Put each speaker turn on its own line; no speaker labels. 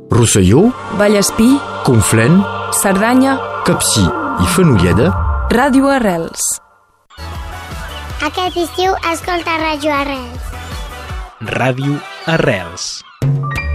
Rosselló,
Vallespí,
Conflent,
Cerdanya,
Capcir i Fenolleda.
Ràdio Arrels.
Aquest estiu escolta Ràdio Arrels.
Ràdio Arrels.